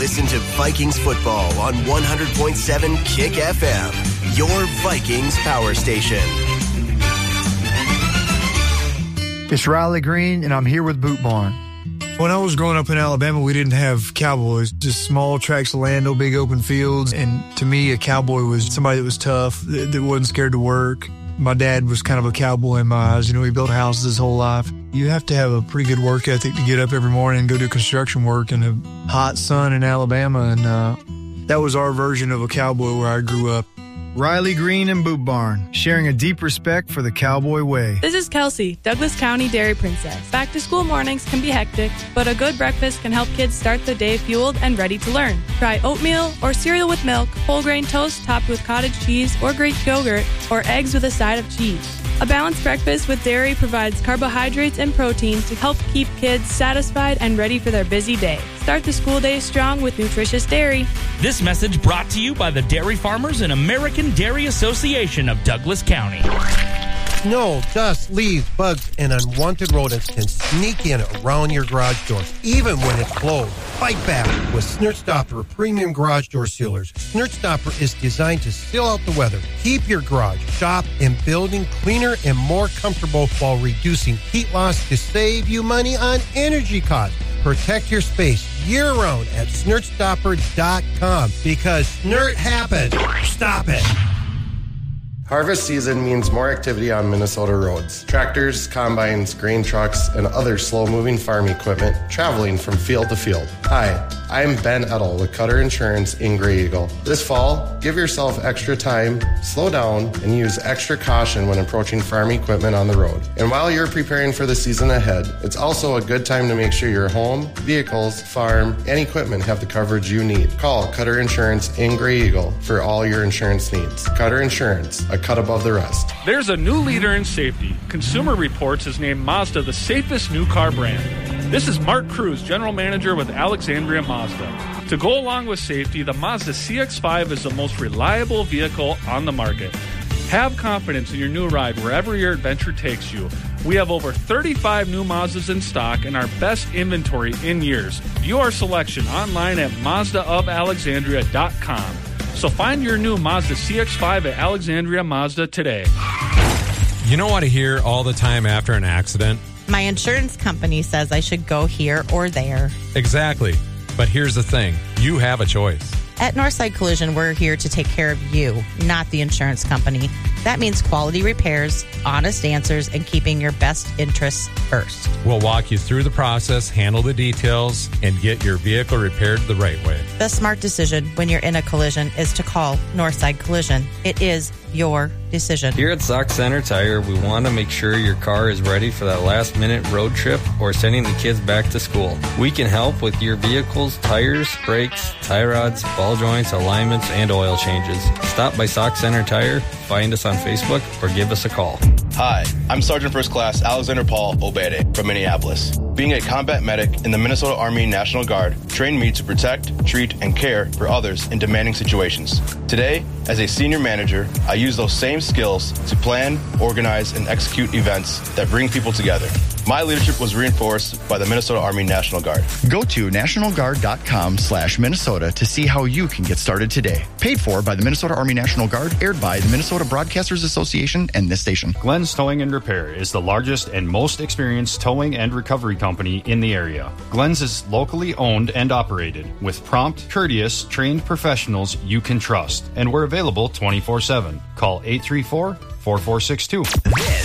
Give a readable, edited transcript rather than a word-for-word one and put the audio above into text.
listen to Vikings football on 100.7 Kick FM, your Vikings power station. It's Riley Green, and I'm here with Boot Barn. When I was growing up in Alabama, we didn't have cowboys, just small tracts of land, no big open fields. And to me, a cowboy was somebody that was tough, that wasn't scared to work. My dad was kind of a cowboy in my eyes. You know, he built houses his whole life. You have to have a pretty good work ethic to get up every morning and go do construction work in a hot sun in Alabama. And that was our version of a cowboy where I grew up. Riley Green and Boot Barn, sharing a deep respect for the cowboy way. This is Kelsey, Douglas County Dairy Princess. Back to school mornings can be hectic, but a good breakfast can help kids start the day fueled and ready to learn. Try oatmeal or cereal with milk, whole grain toast topped with cottage cheese or Greek yogurt, or eggs with a side of cheese. A balanced breakfast with dairy provides carbohydrates and protein to help keep kids satisfied and ready for their busy day. Start the school day strong with nutritious dairy. This message brought to you by the Dairy Farmers and American Dairy Association of Douglas County. Snow, dust, leaves, bugs, and unwanted rodents can sneak in around your garage door, even when it's closed. Fight back with Snert Stopper Premium Garage Door Sealers. Snert Stopper is designed to seal out the weather, keep your garage, shop, and building cleaner and more comfortable while reducing heat loss to save you money on energy costs. Protect your space year-round at SnertStopper.com because Snert happens. Stop it. Harvest season means more activity on Minnesota roads. Tractors, combines, grain trucks, and other slow-moving farm equipment traveling from field to field. Hi, I'm Ben Edel with Cutter Insurance in Grey Eagle. This fall, give yourself extra time, slow down, and use extra caution when approaching farm equipment on the road. And while you're preparing for the season ahead, it's also a good time to make sure your home, vehicles, farm, and equipment have the coverage you need. Call Cutter Insurance in Grey Eagle for all your insurance needs. Cutter Insurance, a cut above the rest. There's a new leader in safety. Consumer Reports has named Mazda the safest new car brand. This is Mark Cruz, General Manager with Alexandria Mazda. To go along with safety, the Mazda CX-5 is the most reliable vehicle on the market. Have confidence in your new ride wherever your adventure takes you. We have over 35 new Mazdas in stock and our best inventory in years. View our selection online at MazdaofAlexandria.com. So find your new Mazda CX-5 at Alexandria Mazda today. You know what I hear all the time after an accident? My insurance company says I should go here or there. Exactly. But here's the thing. You have a choice. At Northside Collision, we're here to take care of you, not the insurance company. That means quality repairs, honest answers, and keeping your best interests first. We'll walk you through the process, handle the details, and get your vehicle repaired the right way. The smart decision when you're in a collision is to call Northside Collision. It is your decision. Here at Sauk Center Tire, we want to make sure your car is ready for that last-minute road trip or sending the kids back to school. We can help with your vehicle's tires, brakes, tie rods, ball joints, alignments, and oil changes. Stop by Sauk Center Tire, find us on Facebook, or give us a call. Hi, I'm Sergeant First Class Alexander Paul Obede from Minneapolis. Being a combat medic in the Minnesota Army National Guard trained me to protect, treat, and care for others in demanding situations. Today, as a senior manager, I use those same skills to plan, organize, and execute events that bring people together. My leadership was reinforced by the Minnesota Army National Guard. Go to nationalguard.com/Minnesota to see how you can get started today. Paid for by the Minnesota Army National Guard, aired by the Minnesota Broadcasters Association and this station. Glenn's Towing and Repair is the largest and most experienced towing and recovery company in the area. Glenn's is locally owned and operated with prompt, courteous, trained professionals you can trust. And we're available 24/7. Call 834-4462. This